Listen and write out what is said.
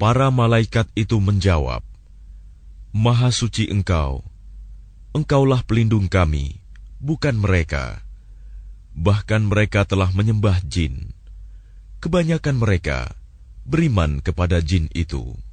Para malaikat itu menjawab, Maha suci Engkau, Engkaulah pelindung kami, bukan mereka. Bahkan mereka telah menyembah jin. Kebanyakan mereka beriman kepada jin itu.